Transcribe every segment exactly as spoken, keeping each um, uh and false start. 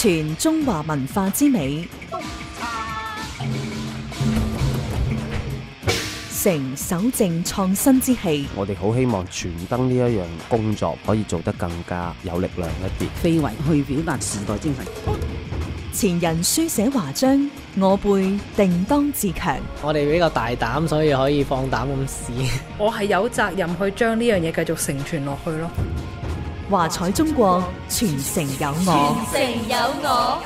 全中華文化之美，成守正創新之氣。 我哋好希望傳燈呢一樣工作可以做得更加有力量一啲， 非遺去表達時代精神。 前人書寫華章，我輩定當自強。 我哋比較大膽，所以可以放膽咁試。 我係有責任去將呢樣嘢繼續承傳落去咯。 華彩中國，傳承有我。 傳承有我。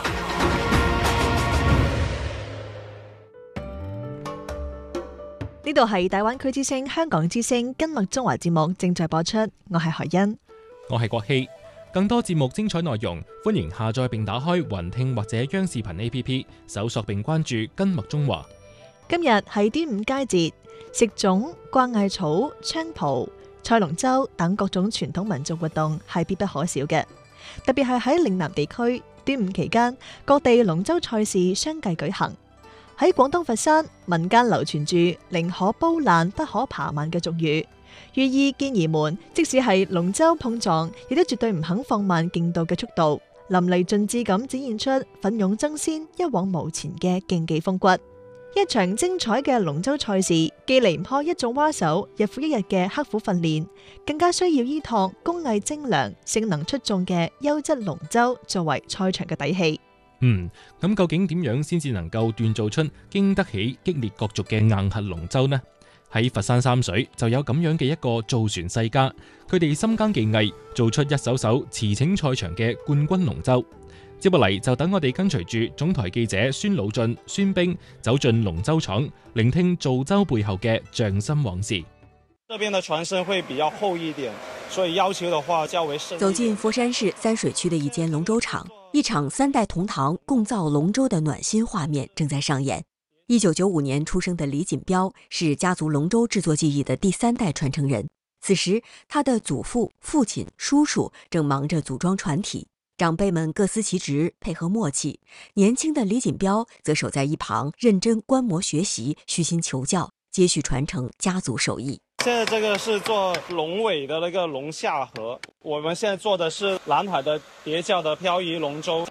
呢度係大灣區之聲、香港之聲今麥中華節目正在播出，我係何欣， 我係國希。更多節目精彩內容，歡迎下載並打開雲聽或者央視頻 A P P， 搜索並關注今麥中華。 今日係端午佳節，食粽、掛艾草、菖蒲、賽龍舟等各種傳統民族活動係必不可少嘅。特別係喺嶺南地區，端午期間各地龍舟賽事相繼舉行。喺廣東佛山，民間流傳住寧可煲爛不可扒慢嘅俗語，寓意健兒們即使係龍舟碰撞，亦都絕對唔肯放慢競渡嘅速度，淋漓盡致咁展現出奮勇爭先、一往無前嘅競技風骨。一場精彩嘅龍舟賽事，既離唔開一眾蛙手日復一日嘅刻苦訓練，更加需要依託工藝精良、性能出眾嘅優質龍舟作為賽場嘅底氣。 嗯，咁究竟點樣先至能夠鍛造出經得起激烈角逐嘅硬核龍舟呢？喺佛山三水就有咁樣嘅一個造船世家，佢哋深耕技藝，做出一艘艘馳騁賽場嘅冠軍龍舟。接落嚟就等我哋跟隨住總台記者孫魯俊、孫兵走進龍舟廠，聆聽造舟背後嘅匠心往事。 這邊的船身會比較厚一點，所以要求的話較為深。 走進佛山市三水區的一間龍舟廠，一場三代同堂共造龍舟的暖心畫面正在上演。一九九五年出生的李錦標是家族龍舟製作技藝的第三代傳承人。此時，他的祖父、父親、叔叔正忙着組裝船體，長輩們各司其職，配合默契。年輕的李錦標則守在一旁，認真觀摩學習，虛心求教，接續傳承家族手藝。 現在這個是做龍尾的那個龍下河，我們現在做的是南海的疊叫的漂移龍舟。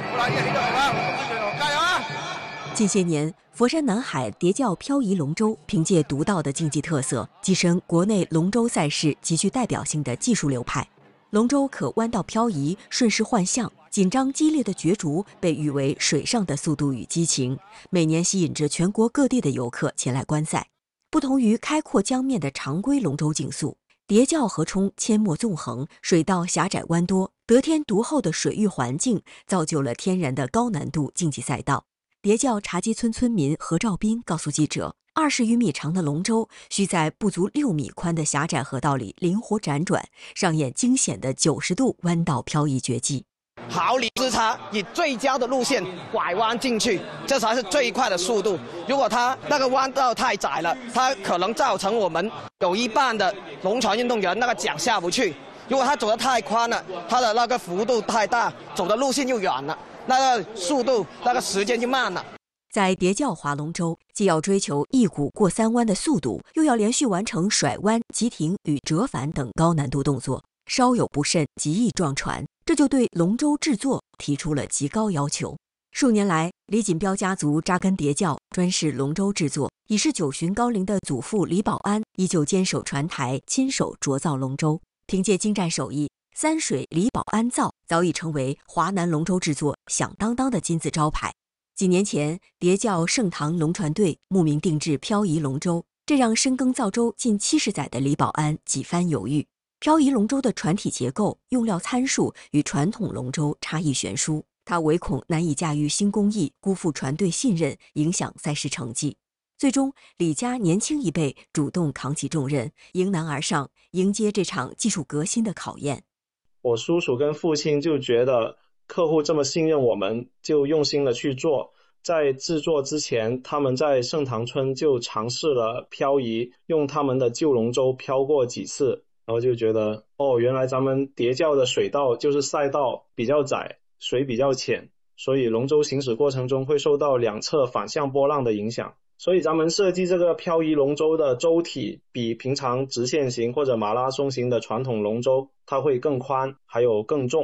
近些年，佛山南海疊叫漂移龍舟憑借獨到的競技特色，躋身國內龍舟賽事極具代表性的技術流派。龍舟可彎道漂移，順勢換向，緊張激烈的角逐被譽為水上的速度與激情，每年吸引着全國各地的遊客前來觀賽。不同於開闊江面的常規龍舟競速，疊叫河涌阡陌縱橫，水道狹窄彎多，得天獨厚的水域環境造就了天然的高難度競技賽道。疊叫茶基村村民何兆斌告訴記者，二十餘米長的龍舟需在不足六米寬的狹窄河道裡靈活輾轉，上演驚險的九十度彎道漂移絕技。 毫厘之差，以最佳的路線拐彎進去，這才是最快的速度。如果它那個彎道太窄了，它可能造成我們有一半的龍船運動員那個槳下不去。如果它走得太寬了，它的那個幅度太大，走的路線又遠了，那個速度那個時間就慢了。 在疊叫划龍舟，既要追求一鼓過三彎的速度，又要連續完成甩彎、急停與折返等高難度動作，稍有不慎極易撞船，這就對龍舟製作提出了極高要求。數年來，李錦標家族扎根疊叫，專事龍舟製作，已是九旬高齡的祖父李保安依舊堅守船台，親手琢造龍舟。憑借精湛手藝，三水李保安造早已成為華南龍舟製作響當當的金字招牌。幾年前，疊叫盛唐龍船隊慕名定制漂移龍舟，這讓深耕造舟近七十載的李保安幾番猶豫。漂移龍舟的船體結構、用料參數與傳統龍舟差異懸殊，他唯恐難以駕馭新工藝，辜負船隊信任，影響賽事成績。最終，李家年輕一輩主動扛起重任，迎難而上，迎接這場技術革新的考驗。 我叔叔跟父親就覺得客戶這麼信任我們，就用心的去做。在製作之前，他們在盛唐村就嘗試了漂移，用他們的舊龍舟漂過幾次，然後就覺得，哦，原來咱們疊叫的水道就是賽道比較窄，水比較淺，所以龍舟行駛過程中會受到兩側反向波浪的影響。所以咱們設計這個漂移龍舟的舟體比平常直線型或者馬拉松型的傳統龍舟它會更寬，還有更重。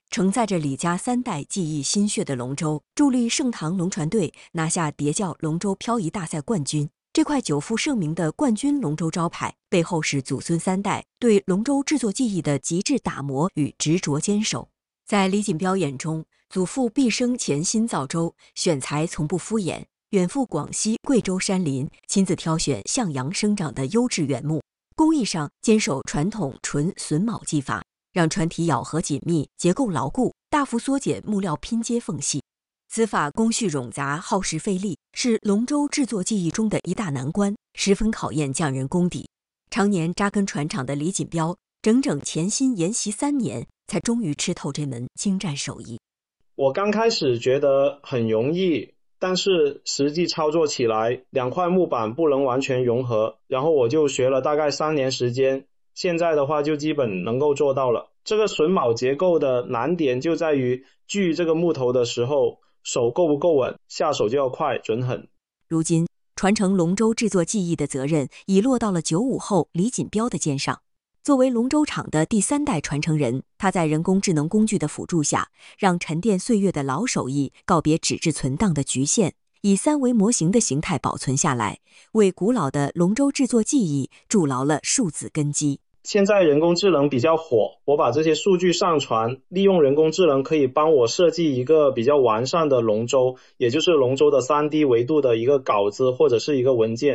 承载着李家三代技艺心血的龙舟，助力盛唐龙船队拿下叠教龙舟漂移大赛冠军。这块久负盛名的冠军龙舟招牌，背后是祖孙三代对龙舟制作技艺的极致打磨与执着坚守。在李锦标眼中，祖父毕生潜心造舟，选材从不敷衍，远赴广西、贵州山林，亲自挑选向阳生长的优质原木，工艺上坚守传统纯榫卯技法，让船体咬合紧密，结构牢固，大幅缩减木料拼接缝隙。此法工序冗杂，耗时费力，是龙舟制作技艺中的一大难关，十分考验匠人功底。常年扎根船厂的李锦标，整整潜心研习三年，才终于吃透这门精湛手艺。 我刚开始觉得很容易，但是实际操作起来，两块木板不能完全融合，然后我就学了大概三年时间，现在的话就基本能够做到了。这个榫卯结构的难点就在于锯这个木头的时候，手够不够稳，下手就要快准狠。 如今传承龙舟制作技艺的责任已落到了九五后李锦标的肩上。作为龙舟厂的第三代传承人，他在人工智能工具的辅助下，让沉淀岁月的老手艺告别纸质存档的局限，以三维模型的形态保存下来，为古老的龙舟制作技艺筑牢了数字根基。 现在人工智能比较火，我把这些数据上传，利用人工智能可以帮我设计一个比较完善的龙舟，也就是龙舟的 三 D 维度的一个稿子或者是一个文件。